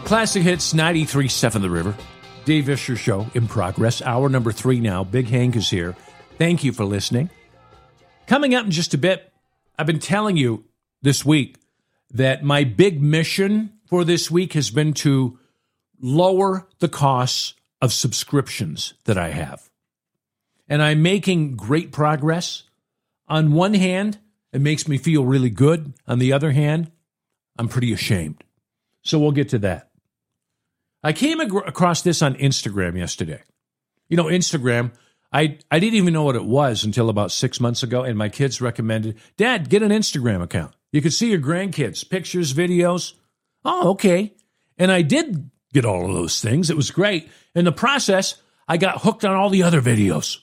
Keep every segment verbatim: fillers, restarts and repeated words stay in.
Classic Hits ninety-three point seven The River. Dave Vischer Show in progress. Hour number three now. Big Hank is here. Thank you for listening. Coming up in just a bit, I've been telling you this week that my big mission for this week has been to lower the costs of subscriptions that I have. And I'm making great progress. On one hand, it makes me feel really good. On the other hand, I'm pretty ashamed. So we'll get to that. I came ag- across this on Instagram yesterday. You know, Instagram, I, I didn't even know what it was until about six months ago, and my kids recommended, Dad, get an Instagram account. You can see your grandkids, pictures, videos. Oh, okay. And I did get all of those things. It was great. In the process, I got hooked on all the other videos.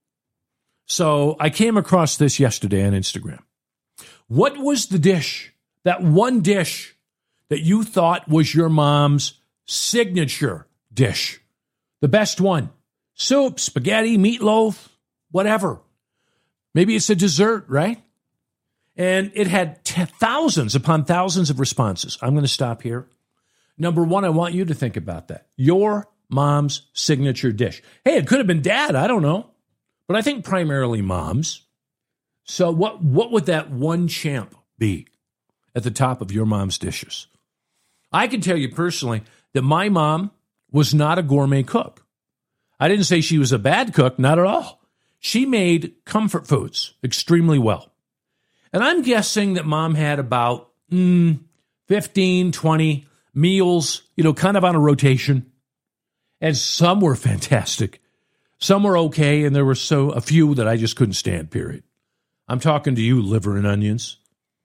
So I came across this yesterday on Instagram. What was the dish, that one dish that you thought was your mom's signature dish? The best one. Soup, spaghetti, meatloaf, whatever. Maybe it's a dessert, right? And it had t- thousands upon thousands of responses. I'm going to stop here. Number one, I want you to think about that. Your mom's signature dish. Hey, it could have been Dad. I don't know. But I think primarily moms. So what, what would that one champ be at the top of your mom's dishes? I can tell you personally that my mom was not a gourmet cook. I didn't say she was a bad cook, not at all. She made comfort foods extremely well. And I'm guessing that Mom had about mm, fifteen, twenty meals, you know, kind of on a rotation. And some were fantastic. Some were okay, and there were so a few that I just couldn't stand, period. I'm talking to you, liver and onions.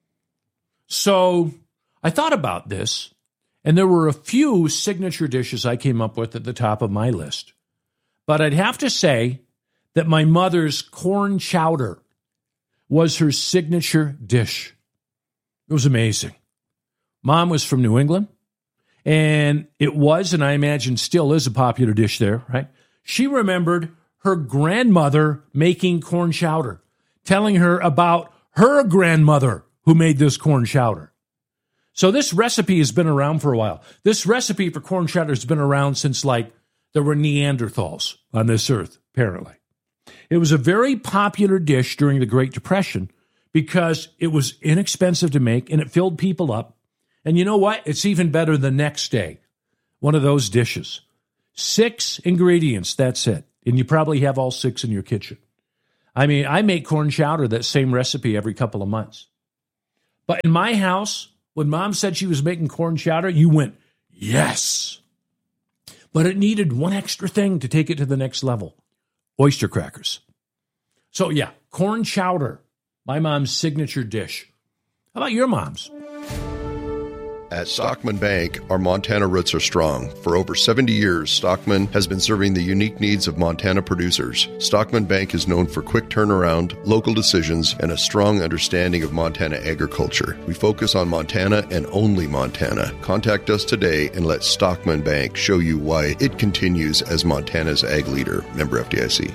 So I thought about this, and there were a few signature dishes I came up with at the top of my list. But I'd have to say that my mother's corn chowder was her signature dish. It was amazing. Mom was from New England, and it was, and I imagine still is, a popular dish there, right? She remembered her grandmother making corn chowder, telling her about her grandmother who made this corn chowder. So this recipe has been around for a while. This recipe for corn chowder has been around since, like, there were Neanderthals on this earth, apparently. It was a very popular dish during the Great Depression because it was inexpensive to make and it filled people up. And you know what? It's even better the next day. One of those dishes. Six ingredients, that's it. And you probably have all six in your kitchen. I mean, I make corn chowder, that same recipe, every couple of months. But in my house, when Mom said she was making corn chowder, you went, yes. But it needed one extra thing to take it to the next level. Oyster crackers. So yeah, corn chowder, my mom's signature dish. How about your mom's? At Stockman Bank, our Montana roots are strong. For over seventy years, Stockman has been serving the unique needs of Montana producers. Stockman Bank is known for quick turnaround, local decisions, and a strong understanding of Montana agriculture. We focus on Montana and only Montana. Contact us today and let Stockman Bank show you why it continues as Montana's ag leader. Member F D I C.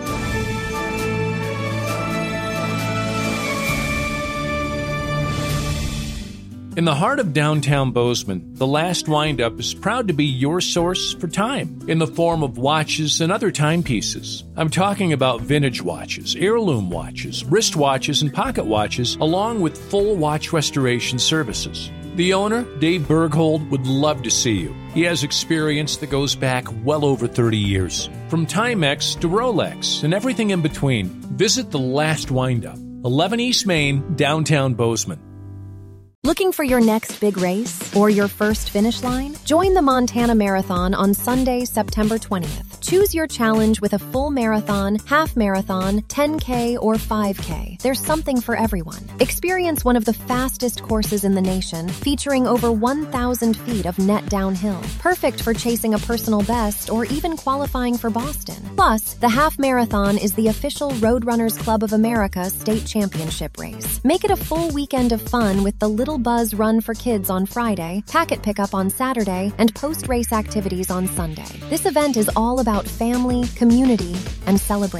In the heart of downtown Bozeman, the Last Windup is proud to be your source for time in the form of watches and other timepieces. I'm talking about vintage watches, heirloom watches, wristwatches, and pocket watches, along with full watch restoration services. The owner, Dave Berghold, would love to see you. He has experience that goes back well over thirty years. From Timex to Rolex and everything in between, visit the Last Windup, eleven East Main, downtown Bozeman. Looking for your next big race or your first finish line? Join the Montana Marathon on Sunday, September twentieth. Choose your challenge with a full marathon, half marathon, ten K, or five K. There's something for everyone. Experience one of the fastest courses in the nation, featuring over one thousand feet of net downhill. Perfect for chasing a personal best or even qualifying for Boston. Plus, the half marathon is the official Roadrunners Club of America state championship race. Make it a full weekend of fun with the Little Buzz Run for Kids on Friday, packet pickup on Saturday, and post-race activities on Sunday. This event is all about family, community, and celebration.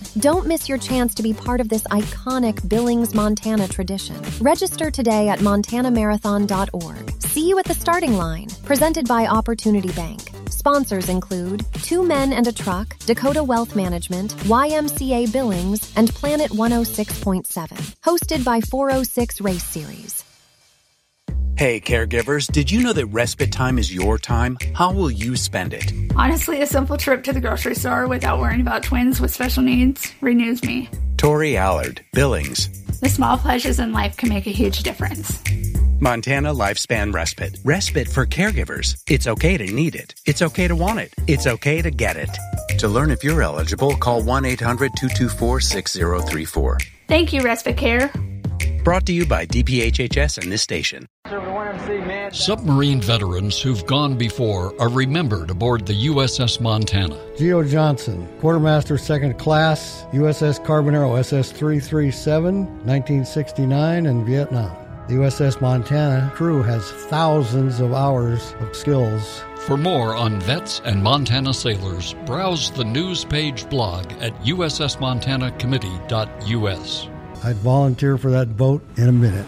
Don't miss your chance to be part of this iconic Billings, Montana tradition. Register today at montana marathon dot org. See you at the starting line. Presented by Opportunity Bank. Sponsors include Two Men and a Truck, Dakota Wealth Management, Y M C A Billings, and Planet one oh six point seven. Hosted by four oh six Race Series. Hey, caregivers, did you know that respite time is your time? How will you spend it? Honestly, a simple trip to the grocery store without worrying about twins with special needs renews me. Tori Allard, Billings. The small pleasures in life can make a huge difference. Montana Lifespan Respite. Respite for caregivers. It's okay to need it. It's okay to want it. It's okay to get it. To learn if you're eligible, call one eight hundred two two four six zero three four. Thank you, Respite Care. Brought to you by D P H H S and this station. Submarine veterans who've gone before are remembered aboard the U S S Montana. Geo Johnson, Quartermaster Second Class, U S S Carbonero S S three thirty-seven, nineteen sixty-nine, and Vietnam. The U S S Montana crew has thousands of hours of skills. For more on vets and Montana sailors, browse the news page blog at U S S montana committee dot U S. I'd volunteer for that boat in a minute.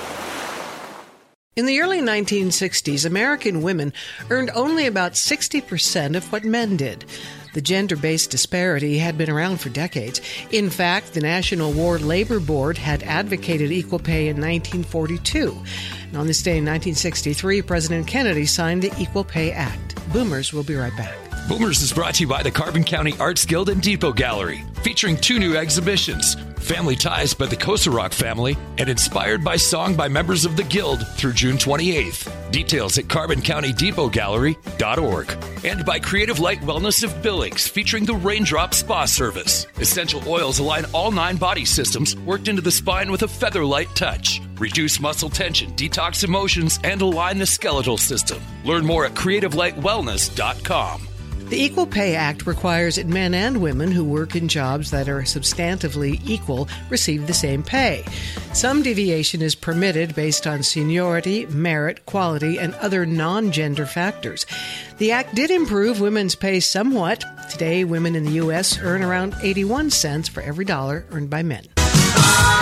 In the early nineteen sixties, American women earned only about sixty percent of what men did. The gender-based disparity had been around for decades. In fact, the National War Labor Board had advocated equal pay in nineteen forty-two. And on this day in nineteen sixty-three, President Kennedy signed the Equal Pay Act. Boomers will be right back. Boomers is brought to you by the Carbon County Arts Guild and Depot Gallery, featuring two new exhibitions, Family Ties by the Kosarok family, and Inspired by Song by members of the Guild through June twenty-eighth. Details at carbon county depot gallery dot org. And by Creative Light Wellness of Billings, featuring the Raindrop Spa Service. Essential oils align all nine body systems, worked into the spine with a feather-light touch. Reduce muscle tension, detox emotions, and align the skeletal system. Learn more at creative light wellness dot com. The Equal Pay Act requires that men and women who work in jobs that are substantively equal receive the same pay. Some deviation is permitted based on seniority, merit, quality, and other non-gender factors. The act did improve women's pay somewhat. Today, women in the U S earn around eighty-one cents for every dollar earned by men.